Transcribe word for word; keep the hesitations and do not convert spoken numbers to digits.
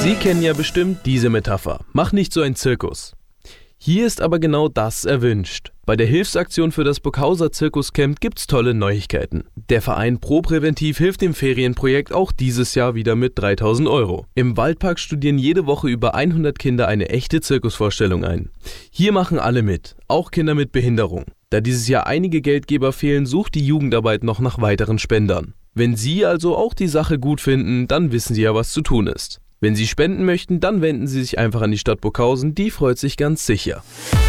Sie kennen ja bestimmt diese Metapher: Mach nicht so einen Zirkus. Hier ist aber genau das erwünscht. Bei der Hilfsaktion für das Burghauser Zirkuscamp gibt's tolle Neuigkeiten. Der Verein ProPräventiv hilft dem Ferienprojekt auch dieses Jahr wieder mit dreitausend Euro. Im Waldpark studieren jede Woche über hundert Kinder eine echte Zirkusvorstellung ein. Hier machen alle mit, auch Kinder mit Behinderung. Da dieses Jahr einige Geldgeber fehlen, sucht die Jugendarbeit noch nach weiteren Spendern. Wenn Sie also auch die Sache gut finden, dann wissen Sie ja, was zu tun ist. Wenn Sie spenden möchten, dann wenden Sie sich einfach an die Stadt Burghausen, die freut sich ganz sicher.